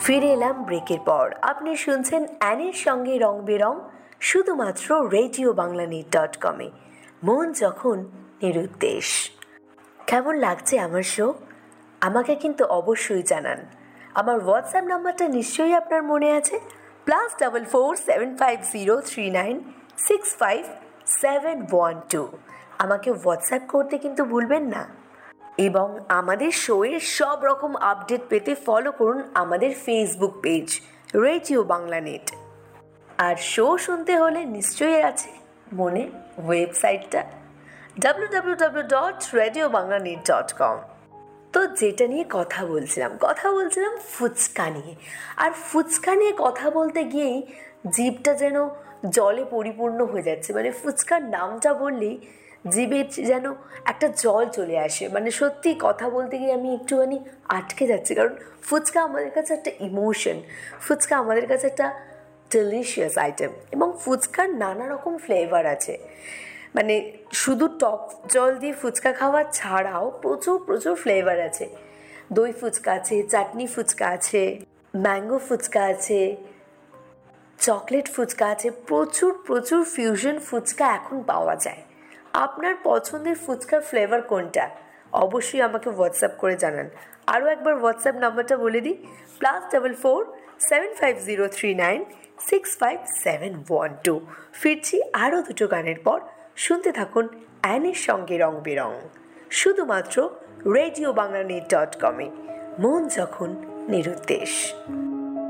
ফিরে এলাম ব্রেকের পর। আপনি শুনছেন অ্যানির সঙ্গে রং বেরং, শুধুমাত্র RadioBanglaNet.com-এ। মন যখন নিরুদ্দেশ। কেমন লাগছে আমার শো? আমাকে কিন্তু অবশ্যই জানান। আমার হোয়াটসঅ্যাপ নাম্বারটা নিশ্চয়ই আপনার মনে আছে, +44 75039 65712। আমাকে হোয়াটসঅ্যাপ করতে কিন্তু ভুলবেন না। এবং আমাদের শোয়ের সব রকম আপডেট পেতে ফলো করুন আমাদের Facebook page radio Bangla net. আর শো শুনতে হলে নিশ্চয়ই আছে মনে ওয়েবসাইটটা www.radiobanglanet.com। তো যেটা নিয়ে কথা বলছিলাম ফুচকা নিয়ে। আর ফুচকা নিয়ে কথা বলতে গিয়েই জিভটা যেন জলে পরিপূর্ণ হয়ে যাচ্ছে। মানে ফুচকার নামটা বললেই জিভে যেন একটা জল চলে আসে। মানে সত্যি কথা বলতে গিয়ে আমি একটুখানি আটকে যাচ্ছি, কারণ ফুচকা আমাদের কাছে একটা ইমোশন, ফুচকা আমাদের কাছে একটা ডেলিশিয়াস আইটেম। এবং ফুচকার নানা রকম ফ্লেভার আছে। মানে শুধু টক জল দিয়ে ফুচকা খাওয়া ছাড়াও প্রচুর প্রচুর ফ্লেভার আছে। দই ফুচকা আছে, চাটনি ফুচকা আছে, ম্যাঙ্গো ফুচকা আছে, চকলেট ফুচকা আছে, প্রচুর প্রচুর ফিউশন ফুচকা এখন পাওয়া যায়। আপনার পছন্দের ফুচকার ফ্লেভার কোনটা অবশ্যই আমাকে হোয়াটসঅ্যাপ করে জানান। আরও একবার হোয়াটসঅ্যাপ নাম্বারটা বলে দিই, +44 75039 65712। ফিরছি আরও দুটো গানের পর। শুনতে থাকুন অ্যানির সঙ্গে রং বেরং, শুধুমাত্র RadioBanglaNet.com-এ। মন যখন নিরুদ্দেশ।